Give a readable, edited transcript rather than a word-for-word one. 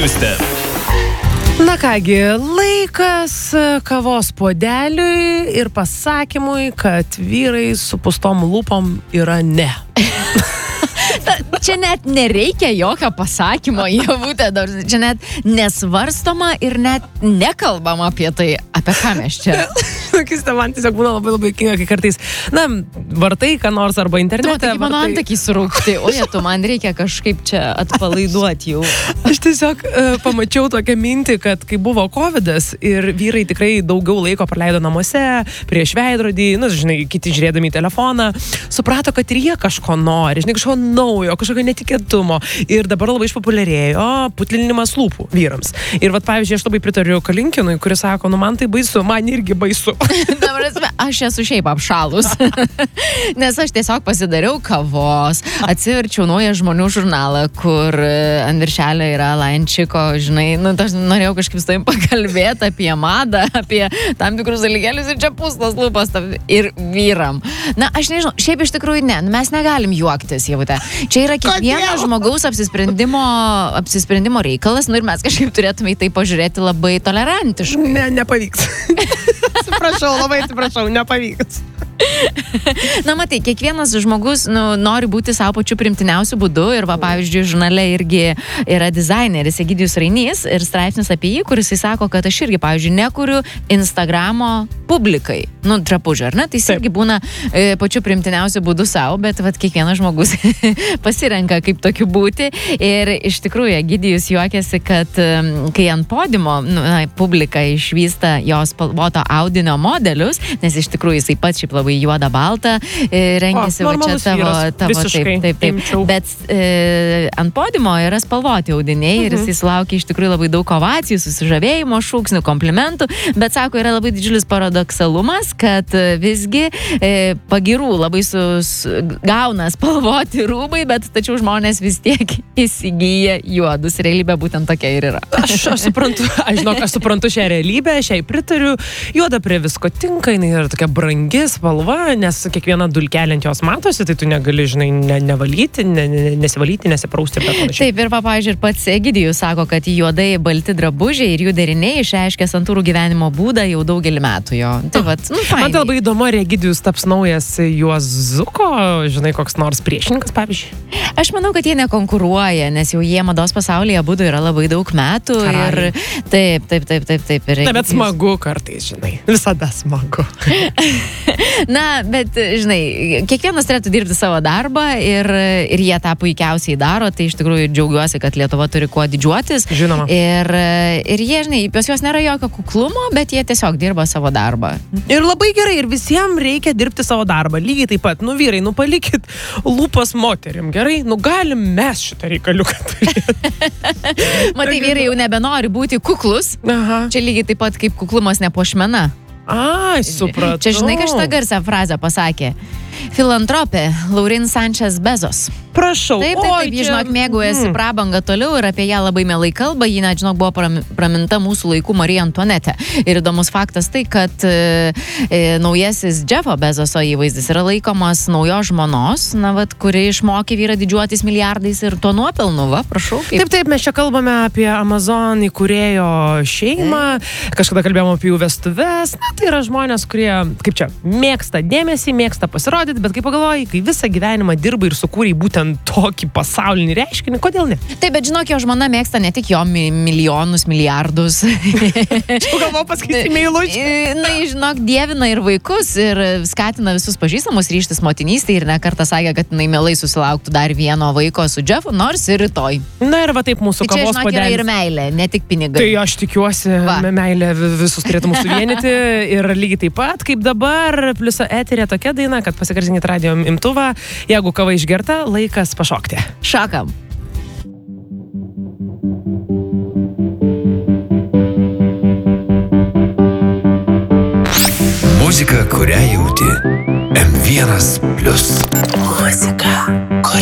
Houston. Na kągi, laikas kavos puodeliui ir pasakymui, kad vyrai su pustom lūpom yra ne. Čia net nereikia jokio pasakymo, Ievutė, čia net nesvarstoma ir net nekalbama apie tai, apie ką mes čia. Sakysite, man tiesiog būna labai kinga, kai kartais, vartai, ką nors arba internete. Tu mano antakį surūkti, tu man reikia kažkaip čia atpalaiduoti jau. Aš tiesiog pamačiau tokią mintį, kad kai buvo covidas ir vyrai tikrai daugiau laiko praleido namuose, prieš veidrodį, žinai, kiti žiūrėdami į telefoną, suprato, kad ir jie kažko nori, žinai, kažko naujo, kažkokio netikėtumo. Ir dabar labai išpopuliarėjo putlinimas lūpų vyrams. Ir pavyzdžiui, aš labai pritariu Kalinkinui, kuris sako, man tai baisu, man irgi baisu. Aš esu šiaip apšalus, nes aš tiesiog pasidariau kavos, atsiverčiau naują žmonių žurnalą, kur ant viršelio yra Lainčiko, žinai, aš norėjau kažkaip su tavim pakalbėti apie madą, apie tam tikrus dalykėlius ir čia puslas lūpas ir vyram. Aš nežinau, šiaip iš tikrųjų ne, mes negalim juoktis, Ievute. Čia yra kiekvieno žmogaus apsisprendimo reikalas, ir mes kažkaip turėtume į tai pažiūrėti labai tolerantiškai. Ne, nepavyks. Labai atsiprašau, nepavyks. Matai, kiekvienas žmogus nori būti savo pačiu primtiniausiu būdu ir pavyzdžiui, žurnale irgi yra dizaineris Egidijus Rainys ir straipsnis apie jį, kuris jis sako, kad aš irgi, pavyzdžiui, nekuriu Instagramo publikai, drabužio, ar ne? Tai jis irgi būna pačiu primtiniausiu būdu savo, bet kiekvienas žmogus pasirenka kaip tokiu būti ir iš tikrųjų Egidijus juokiasi, kad kai ant podimo publika išvysta jos spalvoto audinio modelius, nes iš tikrųjų jisai pats šiaip labai juoda balta, rengiasi čia tavo taip. Bet ant podimo yra spalvoti audiniai ir jis sulaukia iš tikrųjų labai daug ovacijų, susižavėjimo, šūksnių, komplimentų, bet sako, yra labai didžiulis paradoksalumas, kad visgi pagirų labai gauna spalvoti rūbai, bet tačiau žmonės vis tiek įsigyja juodus. Realybė būtent tokia ir yra. Aš suprantu šią realybę, šiai pritariu. Juoda prie visko tinka, jinai yra tokia brangi spalva, nes kiekviena dulkelė ant jos matosi, tai tu negali, žinai, nevalyti, nesivalyti, nesiprausti ir panašiai. Taip, ir pavyzdžiui, ir pats Egidijus sako, kad juodai balti drabužiai ir jų deriniai išreiškia santūrų gyvenimo būdą jau daugelį metų jo. Tai man labai įdomu, ar Egidijus taps naujas Juozuko, žinai, koks nors priešininkas, pavyzdžiui. Aš manau, kad jie nekonkuruoja, nes jau jie mados pasaulyje abudu yra labai daug metų. Ir taip. Bet smagu kartais, žinai, visada smagu. Bet, žinai, kiekvienas turėtų dirbti savo darbą ir jie tą puikiausiai daro, tai iš tikrųjų džiaugiuosi, kad Lietuva turi kuo didžiuotis. Žinoma. Ir jie, žinai, pas juos nėra jokio kuklumo, bet jie tiesiog dirba savo darbą. Ir labai gerai, ir visiems reikia dirbti savo darbą. Lygiai taip pat, vyrai, palikit lūpas moterim, gerai? Galim mes šitą reikaliuką turėti. Matai, vyrai jau nebenori būti kuklus. Aha. Čia lygiai taip pat kaip kuklumas ne puošmena. Supratau. Čia žinai, kad šitą garsią frazę pasakė filantropė Laurin Sanchez Bezos. Prašau. Taip, žinok, mėgaujasi prabangą toliau ir apie ją labai mielai kalba. Ji, net, žinok, buvo praminta mūsų laikų Marija Antuanetė. Ir įdomus faktas tai, kad naujasis Jeffo Bezoso įvaizdis yra laikomas naujos žmonos, kuri išmokė vyrą didžiuotis milijardais ir tuo nuopelnu, prašau. Taip, mes čia kalbame apie Amazon įkūrėjo šeimą. Kažkada kalbėjome apie jų vestuves. Tai yra žmonės, kurie, kaip čia, mėgsta dėmesį, mėgsta pasirodyti, bet kaip pagalvoji, kai visą gyvenimą dirbai ir sukūrei būtent tokį pasaulinį reiškinį, kodėl ne? Taip, bet žinok, jo žmona mėgsta ne tik jo milijonus, milijardus. Galvau paskaisti meilučių. Žinok, dievina ir vaikus ir skatina visus pažįstamus ryžtis motinystę ir ne kartą sakė, kad jinai mielai susilauktų dar vieno vaiko su Jeffu, nors ir rytoj. Na ir taip mūsų tai kavos puodelis. Čia, žinok, yra ir meilė, ne tik pinigai. Tai aš tikiuosi, meilė visus turėtų mūsų vienyti ir lygiai taip pat, kaip dabar, pliuso eterė tokia daina, kad pasigarsinkit radijo imtuvą, jeigu kava išgerta, laikas pašokti. Šokam. Muzika, kurią jauti. M1+. Muzika.